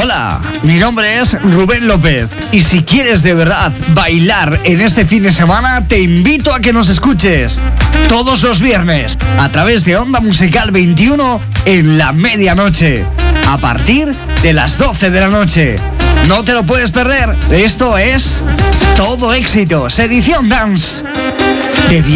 Hola, mi nombre es Rubén López y si quieres de verdad bailar en este fin de semana, te invito a que nos escuches todos los viernes a través de Onda Musical 21 en la medianoche, a partir de las 12 de la noche. No te lo puedes perder, esto es Todo Éxitos, edición dance.